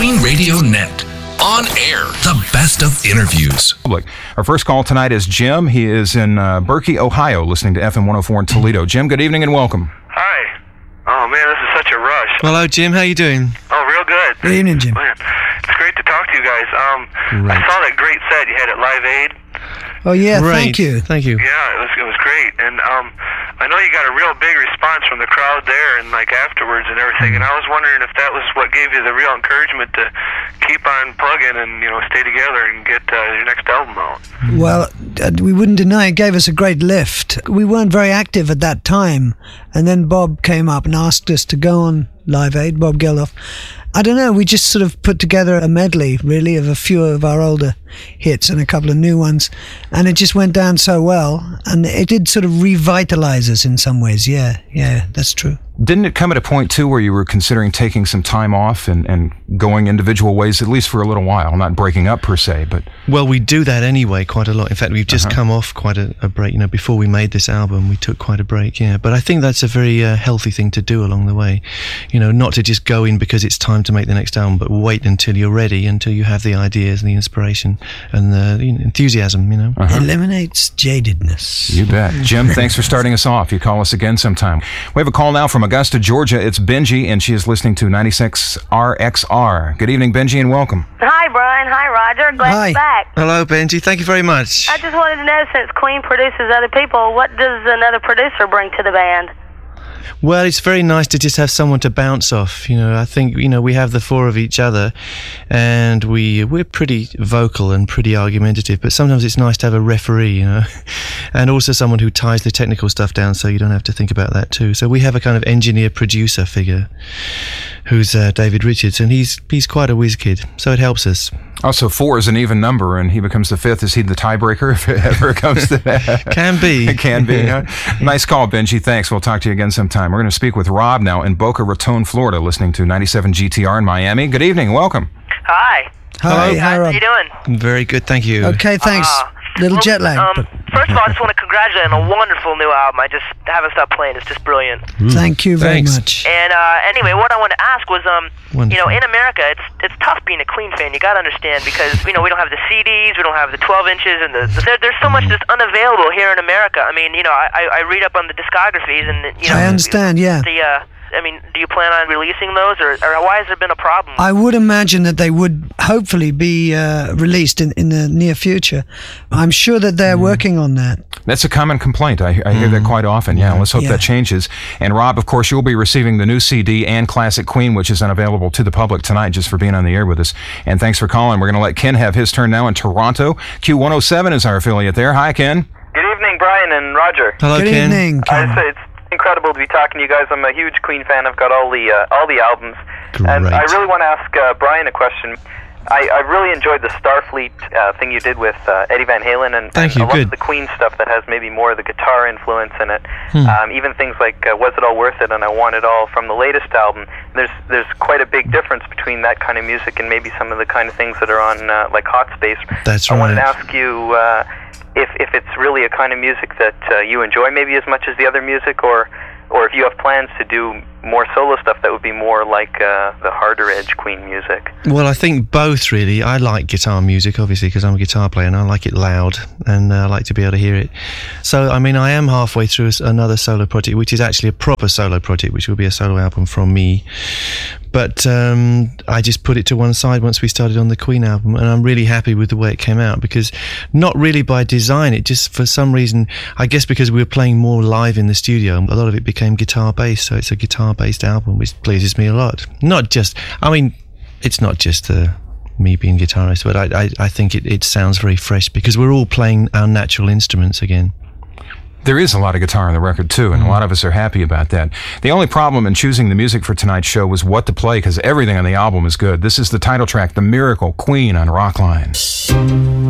Queen Radio Net. On air, the best of interviews. Our first call tonight is Jim. He is in Berkey, Ohio, listening to FM 104 in Toledo. Jim, good evening and welcome. Hi. Oh, man, this is such a rush. Hello, Jim. How you doing? Oh, real good. Good evening, Jim. Man, it's great to talk to you guys. I saw that great set you had at Live Aid. Oh, yeah, Great. thank you. Thank you. Yeah, it was great. And I know you got a real big response from the crowd there and like afterwards and everything. And I was wondering if that was what gave you the real encouragement to keep on plugging and, you know, stay together and get your next album out. Well, we wouldn't deny it gave us a great lift. We weren't very active at that time. And then Bob came up and asked us to go on Live Aid, Bob Geldof. I don't know, we just sort of put together a medley, really, of a few of our older hits and a couple of new ones. And it just went down so well. And it did sort of revitalize us in some ways. Yeah, that's true. Didn't it come at a point, too, where you were considering taking some time off and going individual ways, at least for a little while, not breaking up per se, but... Well, we do that anyway quite a lot. In fact, we've just come off quite a break. You know, before we made this album, we took quite a break, yeah. But I think that's a very healthy thing to do along the way. You know, not to just go in because it's time to make the next album, but wait until you're ready, until you have the ideas and the inspiration and the enthusiasm, you know. Eliminates jadedness. You bet. Jim, thanks for starting us off. You call us again sometime. We have a call now from Augusta, Georgia. It's Benji, and she is listening to 96 RXR. Good evening, Benji, and welcome. Hi, Brian. Hi, Roger. Glad Hi. you're back. Hello, Benji. Thank you very much. I just wanted to know, since Queen produces other people, what does another producer bring to the band? Well, it's very nice to just have someone to bounce off. You know, I think, you know, we have the four of each other and we're pretty vocal and pretty argumentative, but sometimes it's nice to have a referee, you know, and also someone who ties the technical stuff down so you don't have to think about that too. So we have a kind of engineer-producer figure who's David Richards, and he's quite a whiz kid, so it helps us. Also, 4 is an even number, and he becomes the 5th. Is he the tiebreaker if it ever comes to that? Can be. It can be. Huh? Nice call, Benji. Thanks. We'll talk to you again sometime. We're going to speak with Rob now in Boca Raton, Florida, listening to 97 GTR in Miami. Good evening. Welcome. Hi. Hi, How Rob. are you doing? Very good, thank you. Okay, thanks. Little jet lag. First of all, I just want to congratulate on a wonderful new album. I just haven't stopped playing. It's just brilliant. Thank you very Thanks. much. And anyway, what I wanted to ask was, you know, Wonderful. in America, it's tough being a Queen fan. You got to understand, because, you know, we don't have the CDs, we don't have the 12 inches, and there's so much that's unavailable here in America. I mean, you know, I read up on the discographies, and you know, I understand, yeah. I mean, do you plan on releasing those, or why has there been a problem? I would imagine that they would hopefully be released in the near future. I'm sure that they're working on that. That's a common complaint. I hear that quite often. Yeah, let's hope that changes. And Rob, of course, you'll be receiving the new CD and Classic Queen, which is unavailable to the public tonight, just for being on the air with us. And thanks for calling. We're going to let Ken have his turn now in Toronto. Q107 is our affiliate there. Hi, Ken. Good evening, Brian and Roger. Hello, Good Ken. evening, Ken. It's incredible to be talking to you guys. I'm a huge Queen fan. I've got all the albums. Great. And I really want to ask Brian a question. I really enjoyed the Starfleet thing you did with Eddie Van Halen, and Thank you, a lot good. of the Queen stuff that has maybe more of the guitar influence in it. Even things like Was It All Worth It and I Want It All from the latest album. There's quite a big difference between that kind of music and maybe some of the kind of things that are on like Hot Space. That's I wanted to right. ask you if it's really a kind of music that you enjoy maybe as much as the other music, or if you have plans to do more solo stuff that would be more like the harder edge Queen music. Well, I think both, really. I like guitar music, obviously, because I'm a guitar player and I like it loud, and I like to be able to hear it. So, I mean, I am halfway through another solo project, which is actually a proper solo project, which will be a solo album from me. But I just put it to one side once we started on the Queen album, and I'm really happy with the way it came out, because not really by design, it just, for some reason, I guess because we were playing more live in the studio, a lot of it became guitar-based, so it's a guitar-based album, which pleases me a lot. Not just, I mean, it's not just me being guitarist, but I think it sounds very fresh, because we're all playing our natural instruments again. There is a lot of guitar on the record, too, and a lot of us are happy about that. The only problem in choosing the music for tonight's show was what to play, because everything on the album is good. This is the title track, The Miracle, Queen on Rockline.